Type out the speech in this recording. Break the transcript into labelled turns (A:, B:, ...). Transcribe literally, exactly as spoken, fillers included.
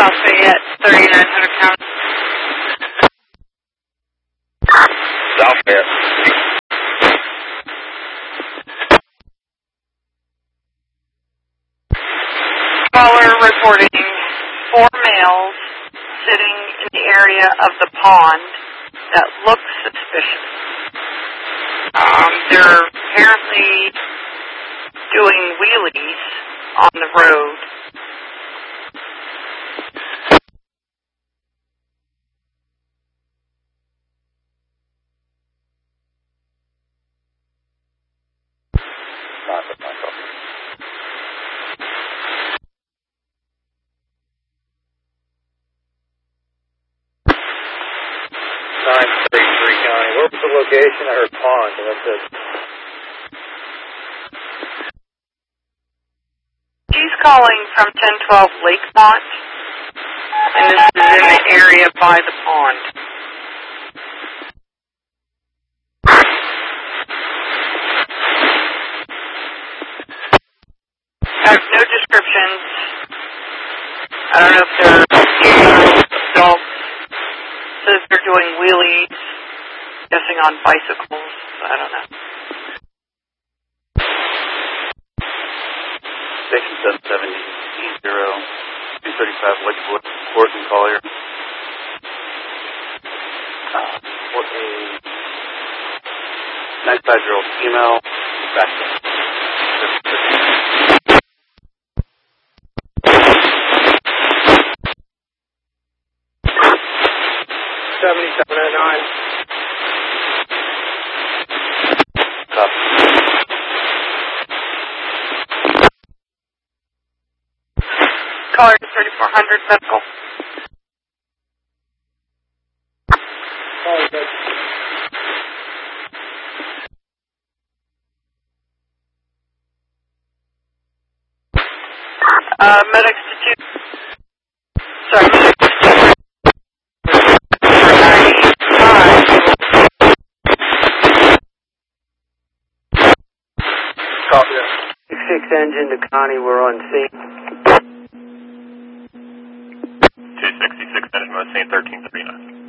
A: South Fayette, thirty-nine hundred County.
B: South Fayette.
A: Caller reporting four males sitting in the area of the pond that looks suspicious. Um, they're apparently doing wheelies on the road.
B: nine thirty-three County. Where was the location? I heard pond, and that's it.
A: He's calling from ten twelve Lakemont, and this is in the area by the pond. I have no descriptions. I don't know if they're female, adults. Says they're doing wheelies, guessing on bicycles. I don't know.
B: Station seven seventy zero two thirty-five Lakewood, Gordon Collier. Uh, what a ninety-five-year-old female back there. seventy-seven oh nine. Copy.
A: Caller thirty-four hundred medical.
B: Oh, good.
A: Uh, Med Institute. Sorry, Med Institute.
B: Copy.
C: six six engine to Connie, we're on scene.
B: two sixty-six engine, scene thirteen thirty-nine.